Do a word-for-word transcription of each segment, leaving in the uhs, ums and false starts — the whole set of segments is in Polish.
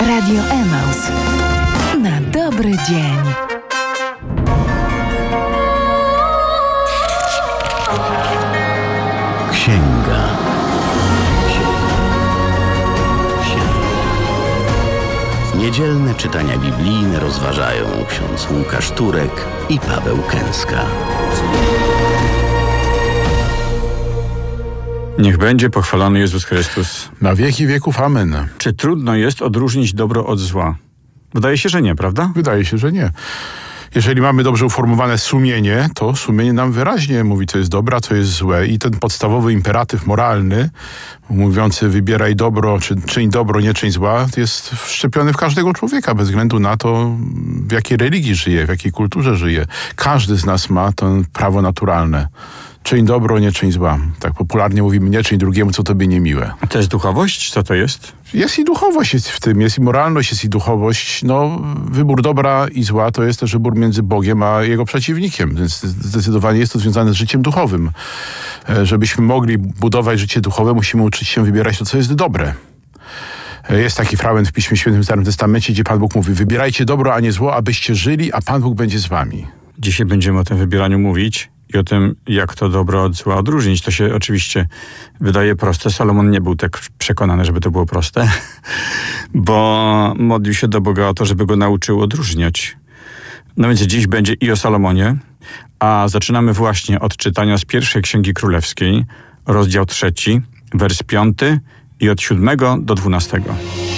Radio Emaus. Na dobry dzień. Księga. Niedzielne czytania biblijne rozważają ksiądz Łukasz Turek i Paweł Kęska. Niech będzie pochwalony Jezus Chrystus. Na wieki wieków. Amen. Czy trudno jest odróżnić dobro od zła? Wydaje się, że nie, prawda? Wydaje się, że nie. Jeżeli mamy dobrze uformowane sumienie, to sumienie nam wyraźnie mówi, co jest dobre, a co jest złe. I ten podstawowy imperatyw moralny, mówiący wybieraj dobro, czy czyń dobro, nie czyń zła, jest wszczepiony w każdego człowieka, bez względu na to, w jakiej religii żyje, w jakiej kulturze żyje. Każdy z nas ma to prawo naturalne. Czyń dobro, nie czyń zła. Tak popularnie mówimy, nie czyń drugiemu, co tobie niemiłe. A to jest duchowość? Co to jest? Jest i duchowość jest w tym, jest i moralność, jest i duchowość. No, wybór dobra i zła to jest też wybór między Bogiem a jego przeciwnikiem. Więc zdecydowanie jest to związane z życiem duchowym. Żebyśmy mogli budować życie duchowe, musimy uczyć się wybierać to, co jest dobre. Jest taki fragment w Piśmie Świętym w Starym Testamencie, gdzie Pan Bóg mówi, wybierajcie dobro, a nie zło, abyście żyli, a Pan Bóg będzie z wami. Dzisiaj będziemy o tym wybieraniu mówić i o tym, jak to dobro od zła odróżnić. To się oczywiście wydaje proste. Salomon nie był tak przekonany, żeby to było proste, bo modlił się do Boga o to, żeby go nauczył odróżniać. No więc dziś będzie i o Salomonie, a zaczynamy właśnie od czytania z pierwszej Księgi Królewskiej, rozdział trzeci, wers piąty i od siódmego do dwunastego.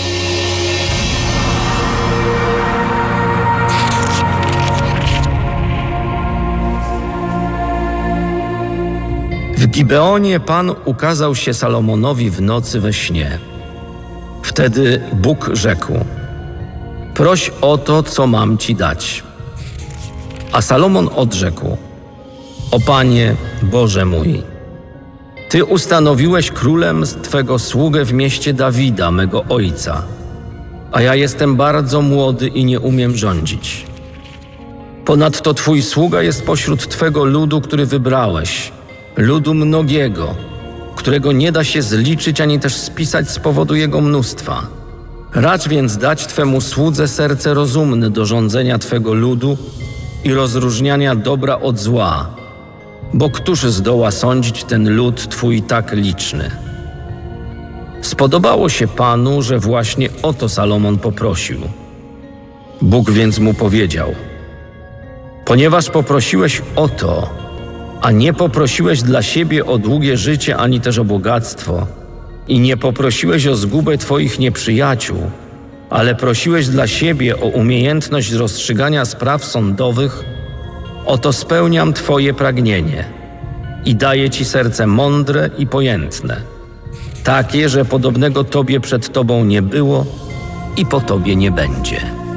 W Gibeonie Pan ukazał się Salomonowi w nocy we śnie. Wtedy Bóg rzekł: proś o to, co mam ci dać. A Salomon odrzekł: o Panie, Boże mój, Ty ustanowiłeś królem Twego sługę w mieście Dawida, mego ojca, a ja jestem bardzo młody i nie umiem rządzić. Ponadto Twój sługa jest pośród Twego ludu, który wybrałeś, ludu mnogiego, którego nie da się zliczyć ani też spisać z powodu jego mnóstwa. Racz więc dać Twemu słudze serce rozumne do rządzenia Twego ludu i rozróżniania dobra od zła, bo któż zdoła sądzić ten lud Twój tak liczny? Spodobało się Panu, że właśnie o to Salomon poprosił. Bóg więc mu powiedział: ponieważ poprosiłeś o to, a nie poprosiłeś dla siebie o długie życie, ani też o bogactwo, i nie poprosiłeś o zgubę Twoich nieprzyjaciół, ale prosiłeś dla siebie o umiejętność rozstrzygania spraw sądowych, oto spełniam Twoje pragnienie i daję Ci serce mądre i pojętne, takie, że podobnego Tobie przed Tobą nie było i po Tobie nie będzie.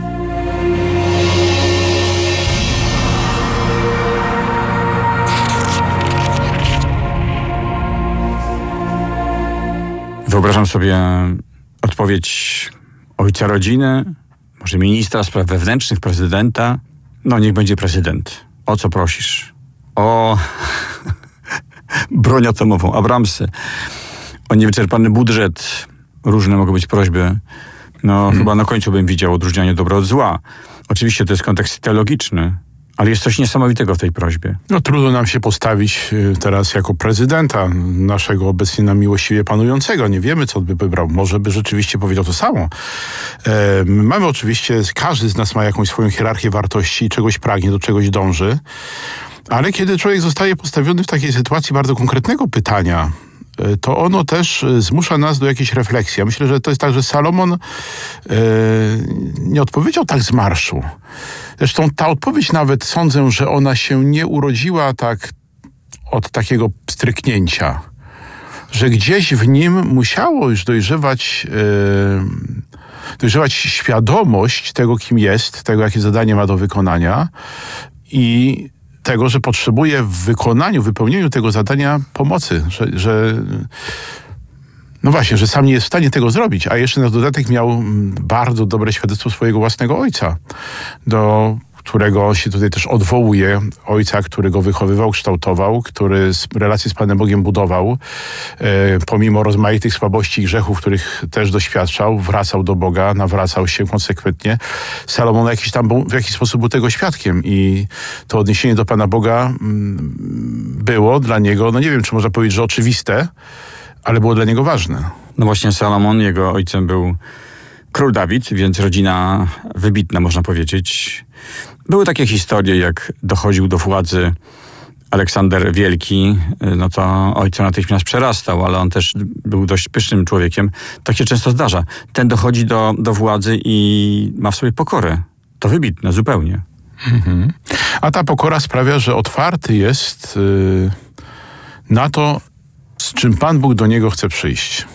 Wyobrażam sobie odpowiedź ojca rodziny, może ministra spraw wewnętrznych, prezydenta. No niech będzie prezydent. O co prosisz? O broń atomową, Abramsy, o niewyczerpany budżet. Różne mogą być prośby. No hmm. chyba na końcu bym widział odróżnianie dobra od zła. Oczywiście to jest kontekst teologiczny, ale jest coś niesamowitego w tej prośbie. No trudno nam się postawić teraz jako prezydenta naszego obecnie na miłościwie panującego. Nie wiemy, co by wybrał. Może by rzeczywiście powiedział to samo. E, my mamy oczywiście, każdy z nas ma jakąś swoją hierarchię wartości i czegoś pragnie, do czegoś dąży. Ale kiedy człowiek zostaje postawiony w takiej sytuacji bardzo konkretnego pytania, to ono też zmusza nas do jakiejś refleksji. Ja myślę, że to jest tak, że Salomon e, nie odpowiedział tak z marszu. Zresztą ta odpowiedź nawet sądzę, że ona się nie urodziła tak od takiego stryknięcia. Że gdzieś w nim musiało już dojrzewać, e, dojrzewać świadomość tego, kim jest, tego, jakie zadanie ma do wykonania i tego, że potrzebuje w wykonaniu, wypełnieniu tego zadania pomocy, że, że no właśnie, że sam nie jest w stanie tego zrobić, a jeszcze na dodatek miał bardzo dobre świadectwo swojego własnego ojca, do którego się tutaj też odwołuje, ojca, który go wychowywał, kształtował, który relacje z Panem Bogiem budował, e, pomimo rozmaitych słabości i grzechów, których też doświadczał, wracał do Boga, nawracał się konsekwentnie. Salomon jakiś tam był, w jakiś sposób był tego świadkiem i to odniesienie do Pana Boga mm, było dla niego, no nie wiem, czy można powiedzieć, że oczywiste, ale było dla niego ważne. No właśnie Salomon, jego ojcem był król Dawid, więc rodzina wybitna, można powiedzieć. Były takie historie, jak dochodził do władzy Aleksander Wielki, no to ojca natychmiast przerastał, ale on też był dość pysznym człowiekiem. Tak się często zdarza. Ten dochodzi do, do władzy i ma w sobie pokorę. To wybitne, zupełnie. Mhm. A ta pokora sprawia, że otwarty jest yy, na to, z czym Pan Bóg do niego chce przyjść.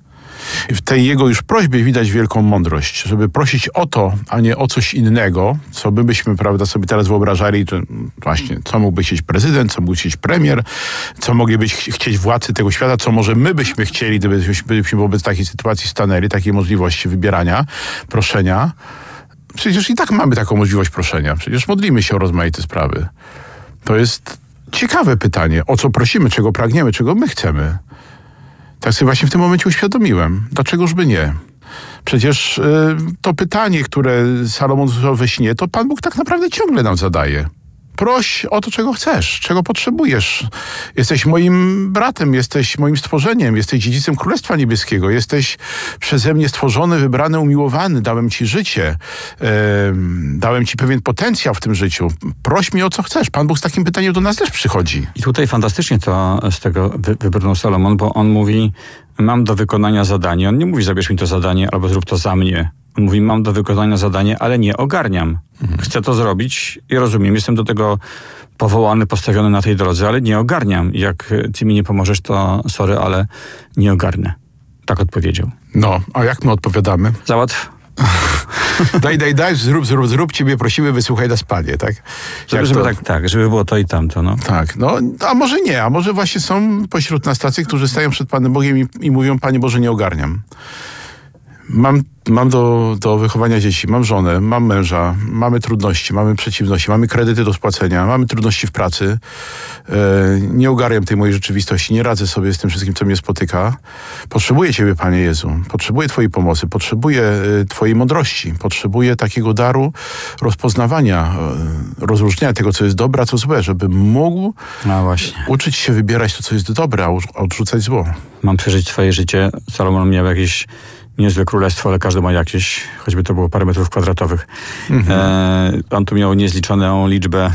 W tej jego już prośbie widać wielką mądrość, żeby prosić o to, a nie o coś innego, co my byśmy, prawda, sobie teraz wyobrażali, że właśnie, co mógłby chcieć prezydent, co mógłby chcieć premier, co mogliby chcieć władcy tego świata, co może my byśmy chcieli, gdybyśmy wobec takiej sytuacji stanęli, takiej możliwości wybierania, proszenia. Przecież i tak mamy taką możliwość proszenia. Przecież modlimy się o rozmaite sprawy. To jest ciekawe pytanie, o co prosimy, czego pragniemy, czego my chcemy. Tak sobie właśnie w tym momencie uświadomiłem. Dlaczegoż by nie? Przecież y, to pytanie, które Salomon usłyszał we śnie, to Pan Bóg tak naprawdę ciągle nam zadaje. Proś o to, czego chcesz, czego potrzebujesz. Jesteś moim bratem, jesteś moim stworzeniem, jesteś dziedzicem Królestwa Niebieskiego, jesteś przeze mnie stworzony, wybrany, umiłowany, dałem ci życie, yy, dałem ci pewien potencjał w tym życiu. Proś mi o co chcesz. Pan Bóg z takim pytaniem do nas też przychodzi. I tutaj fantastycznie to z tego wy, wybrnął Salomon, bo on mówi, mam do wykonania zadanie. On nie mówi, zabierz mi to zadanie albo zrób to za mnie. On mówi, mam do wykonania zadanie, ale nie ogarniam. Mhm. Chcę to zrobić i rozumiem, jestem do tego powołany, postawiony na tej drodze, ale nie ogarniam. Jak ty mi nie pomożesz, to sorry, ale nie ogarnę. Tak odpowiedział. No, a jak my odpowiadamy? Załatw. daj, daj, daj, zrób, zrób, zrób, ciebie prosimy, wysłuchaj nas, Panie, tak? Żeby, żeby tak, tak, żeby było to i tamto, no. Tak, no, a może nie, a może właśnie są pośród nas tacy, którzy stają przed Panem Bogiem i, i mówią, Panie Boże, nie ogarniam. Mam, mam do, do wychowania dzieci, mam żonę, mam męża, mamy trudności, mamy przeciwności, mamy kredyty do spłacenia, mamy trudności w pracy. E, nie ogarniam tej mojej rzeczywistości, nie radzę sobie z tym wszystkim, co mnie spotyka. Potrzebuję Ciebie, Panie Jezu, potrzebuję Twojej pomocy, potrzebuję e, Twojej mądrości, potrzebuję takiego daru rozpoznawania, e, rozróżniania tego, co jest dobre, a co złe, żebym mógł no właśnie. uczyć się wybierać to, co jest dobre, a odrzucać zło. Mam przeżyć swoje życie. Salomon miał jakieś niezłe królestwo, ale każdy ma jakieś, choćby to było parę metrów kwadratowych. Mhm. E, on tu miał niezliczoną liczbę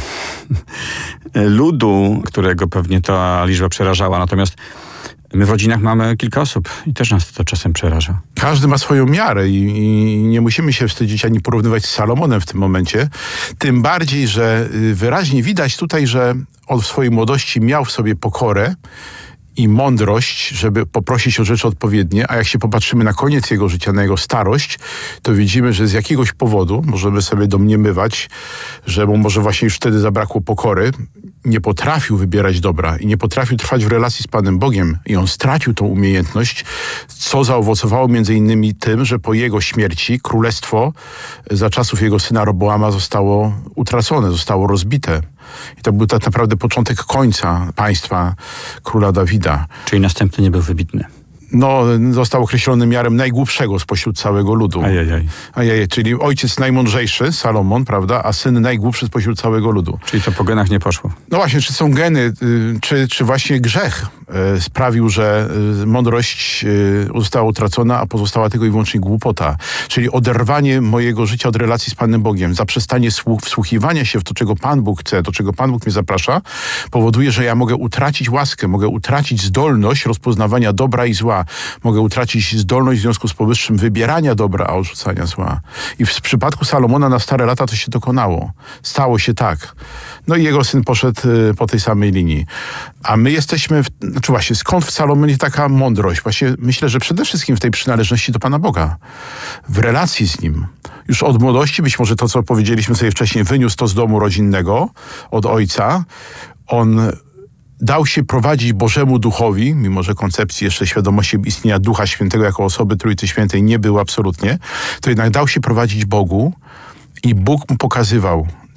ludu, którego pewnie ta liczba przerażała. Natomiast my w rodzinach mamy kilka osób i też nas to czasem przeraża. Każdy ma swoją miarę i, i nie musimy się wstydzić ani porównywać z Salomonem w tym momencie. Tym bardziej, że wyraźnie widać tutaj, że on w swojej młodości miał w sobie pokorę i mądrość, żeby poprosić o rzeczy odpowiednie, a jak się popatrzymy na koniec jego życia, na jego starość, to widzimy, że z jakiegoś powodu, możemy sobie domniemywać, że mu może właśnie już wtedy zabrakło pokory, nie potrafił wybierać dobra i nie potrafił trwać w relacji z Panem Bogiem i on stracił tą umiejętność, co zaowocowało między innymi tym, że po jego śmierci królestwo za czasów jego syna Roboama zostało utracone, zostało rozbite. I to był tak naprawdę początek końca państwa króla Dawida. Czyli następny nie był wybitny. No, został określony miarem najgłupszego spośród całego ludu. Ajajaj. Ajajaj, czyli ojciec najmądrzejszy, Salomon, prawda, a syn najgłupszy spośród całego ludu. Czyli to po genach nie poszło. No właśnie, czy są geny, czy, czy właśnie grzech sprawił, że mądrość została utracona, a pozostała tylko i wyłącznie głupota. Czyli oderwanie mojego życia od relacji z Panem Bogiem, zaprzestanie wsłuchiwania się w to, czego Pan Bóg chce, to, czego Pan Bóg mnie zaprasza, powoduje, że ja mogę utracić łaskę, mogę utracić zdolność rozpoznawania dobra i zła. Mogę utracić zdolność w związku z powyższym wybierania dobra, a odrzucania zła. I w przypadku Salomona na stare lata to się dokonało. Stało się tak. No i jego syn poszedł po tej samej linii. A my jesteśmy, w, znaczy właśnie, skąd w Salomonie taka mądrość? Właśnie myślę, że przede wszystkim w tej przynależności do Pana Boga. W relacji z Nim. Już od młodości, być może to, co powiedzieliśmy sobie wcześniej, wyniósł to z domu rodzinnego, od ojca. On dał się prowadzić Bożemu Duchowi, mimo że koncepcji jeszcze świadomości istnienia Ducha Świętego jako osoby Trójcy Świętej nie było absolutnie, to jednak dał się prowadzić Bogu i Bóg mu pokazywał,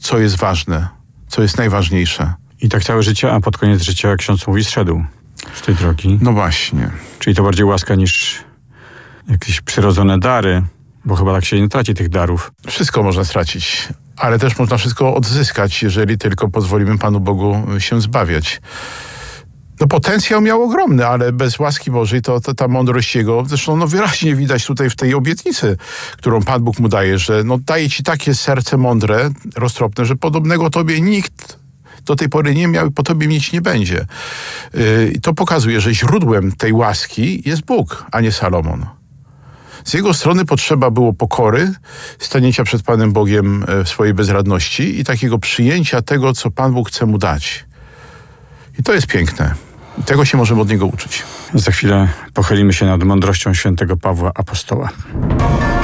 co jest ważne, co jest najważniejsze. I tak całe życie, a pod koniec życia, jak ksiądz mówi, zszedł z tej drogi. No właśnie. Czyli to bardziej łaska niż jakieś przyrodzone dary, bo chyba tak się nie traci tych darów. Wszystko można stracić, ale też można wszystko odzyskać, jeżeli tylko pozwolimy Panu Bogu się zbawiać. No potencjał miał ogromny, ale bez łaski Bożej to, to ta mądrość Jego, zresztą no wyraźnie widać tutaj w tej obietnicy, którą Pan Bóg mu daje, że no daje ci takie serce mądre, roztropne, że podobnego Tobie nikt do tej pory nie miał i po Tobie mieć nie będzie. Yy, to pokazuje, że źródłem tej łaski jest Bóg, a nie Salomon. Z jego strony potrzeba było pokory, stanięcia przed Panem Bogiem w swojej bezradności i takiego przyjęcia tego, co Pan Bóg chce mu dać. I to jest piękne. I tego się możemy od niego uczyć. Za chwilę pochylimy się nad mądrością świętego Pawła Apostoła.